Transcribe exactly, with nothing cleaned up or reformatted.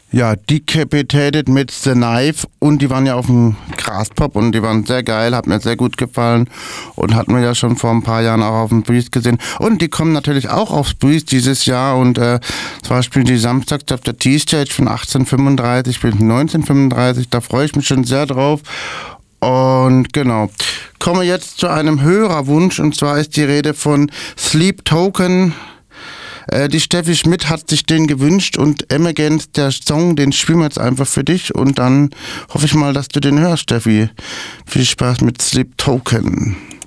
Ja, Decapitated mit The Knife und die waren ja auf dem Graspop und die waren sehr geil, hat mir sehr gut gefallen und hatten wir ja schon vor ein paar Jahren auch auf dem Breeze gesehen. Und die kommen natürlich auch aufs Breeze dieses Jahr und äh, zwar spielen die samstags auf der T-Stage von achtzehn Uhr fünfunddreißig bis neunzehn Uhr fünfunddreißig, da freue ich mich schon sehr drauf. Und genau, komme jetzt zu einem Hörerwunsch und zwar ist die Rede von Sleep Token. Die Steffi Schmidt hat sich den gewünscht und Emmegans, der Song, den spielen wir jetzt einfach für dich und dann hoffe ich mal, dass du den hörst, Steffi. Viel Spaß mit Sleep Token.